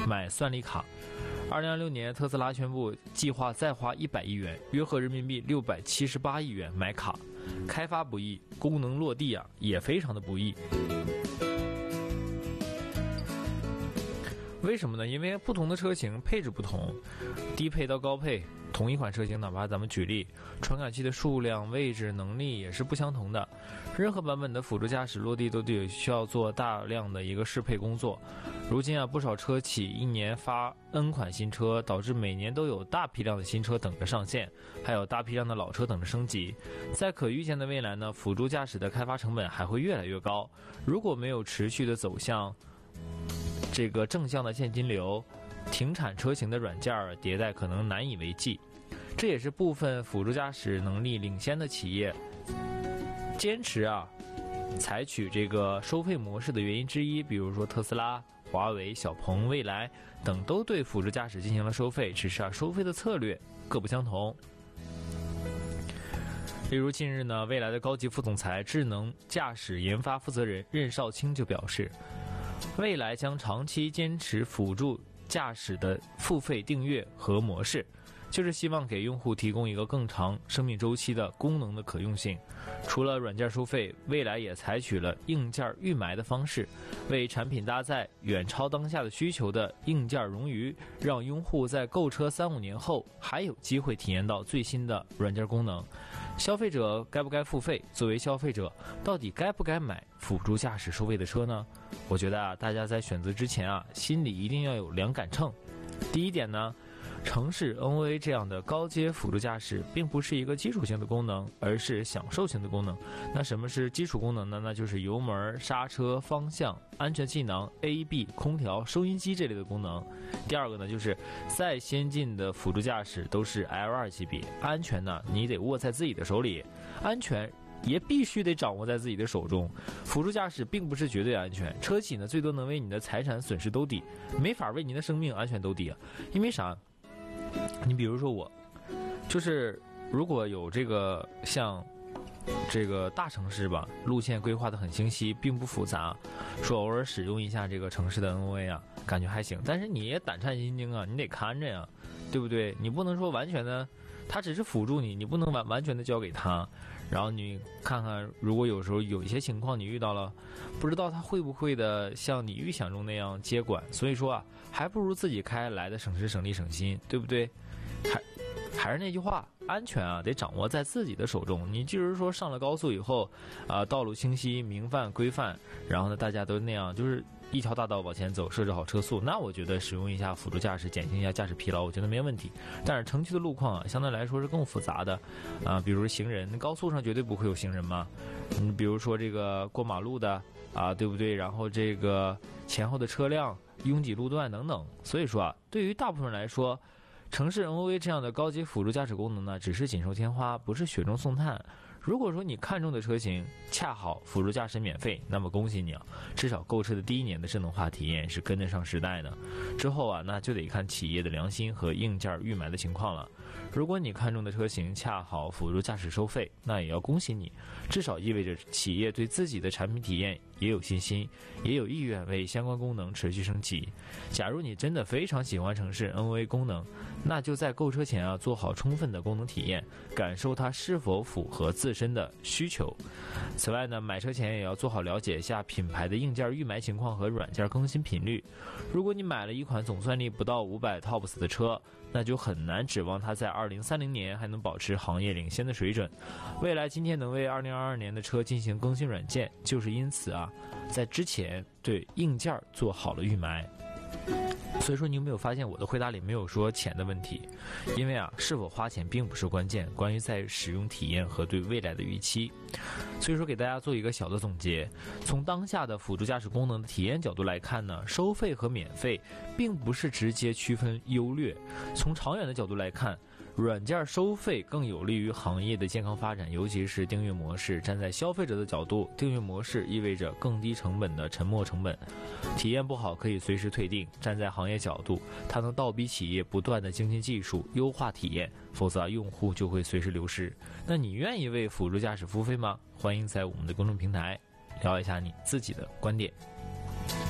买算力卡。2026年，特斯拉宣布计划再花100亿元，约合人民币678亿元买卡。开发不易，功能落地也非常的不易。为什么呢？因为不同的车型配置不同，低配到高配，同一款车型，哪怕咱们举例，传感器的数量、位置、能力也是不相同的。任何版本的辅助驾驶落地都得需要做大量的一个适配工作。如今不少车企一年发 N 款新车，导致每年都有大批量的新车等着上线，还有大批量的老车等着升级。在可预见的未来呢，辅助驾驶的开发成本还会越来越高。如果没有持续的走向这个正向的现金流，停产车型的软件迭代可能难以为继。这也是部分辅助驾驶能力领先的企业坚持采取这个收费模式的原因之一。比如说特斯拉、华为、小鹏、蔚来等都对辅助驾驶进行了收费，只是收费的策略各不相同。例如近日呢，蔚来的高级副总裁、智能驾驶研发负责人任少卿就表示，蔚来将长期坚持辅助驾驶的付费订阅和模式，就是希望给用户提供一个更长生命周期的功能的可用性。除了软件收费，蔚来也采取了硬件预埋的方式，为产品搭载远超当下的需求的硬件冗余，让用户在购车3-5年后还有机会体验到最新的软件功能。消费者该不该付费？作为消费者，到底该不该买辅助驾驶收费的车呢？我觉得大家在选择之前心里一定要有两杆秤。第一点呢，城市 NOA 这样的高阶辅助驾驶并不是一个基础性的功能，而是享受型的功能。那什么是基础功能呢？那就是油门、刹车、方向、安全气囊、AEB、空调、收音机这类的功能。第二个呢，就是再先进的辅助驾驶都是 L2 级别，安全呢你得握在自己的手里，安全也必须得掌握在自己的手中。辅助驾驶并不是绝对安全，车企呢最多能为你的财产损失兜底，没法为你的生命安全兜底因为啥？你比如说我，就是如果有这个像这个大城市吧，路线规划的很清晰，并不复杂，说偶尔使用一下这个城市的 NOA 感觉还行。但是你也胆战心惊你得看着呀，对不对？你不能说完全的，它只是辅助你，你不能完全的交给他。然后你看看，如果有时候有一些情况你遇到了，不知道他会不会的像你预想中那样接管。所以说还不如自己开来的省时省力省心，对不对？还是那句话，安全得掌握在自己的手中。你就是说上了高速以后道路清晰、明范、规范，然后呢大家都那样，就是一条大道往前走，设置好车速，那我觉得使用一下辅助驾驶，减轻一下驾驶疲劳，我觉得没问题。但是城区的路况相对来说是更复杂的比如行人，高速上绝对不会有行人嘛。比如说这个过马路的对不对？然后这个前后的车辆、拥挤路段等等。所以说对于大部分人来说，城市 NOA 这样的高级辅助驾驶功能呢，只是锦上添花，不是雪中送炭。如果说你看中的车型恰好辅助驾驶免费，那么恭喜你至少购车的第1年的智能化体验是跟得上时代的。之后那就得看企业的良心和硬件预埋的情况了。如果你看中的车型恰好辅助驾驶收费，那也要恭喜你，至少意味着企业对自己的产品体验也有信心，也有意愿为相关功能持续升级。假如你真的非常喜欢城市 NOA 功能，那就在购车前做好充分的功能体验，感受它是否符合自身的需求。此外呢，买车前也要做好了解一下品牌的硬件预埋情况和软件更新频率。如果你买了一款总算力不到500 TOPS 的车，那就很难指望它在2030年还能保持行业领先的水准。未来今天能为2022年的车进行更新软件，就是因此在之前对硬件做好了预埋。所以说你有没有发现我的回答里没有说钱的问题？因为是否花钱并不是关键，关于在使用体验和对未来的预期。所以说给大家做一个小的总结，从当下的辅助驾驶功能的体验角度来看呢，收费和免费并不是直接区分优劣。从长远的角度来看，软件收费更有利于行业的健康发展，尤其是订阅模式。站在消费者的角度，订阅模式意味着更低成本的沉没成本，体验不好可以随时退订。站在行业角度，它能倒逼企业不断的精进技术，优化体验，否则用户就会随时流失。那你愿意为辅助驾驶付费吗？欢迎在我们的公众平台聊一下你自己的观点。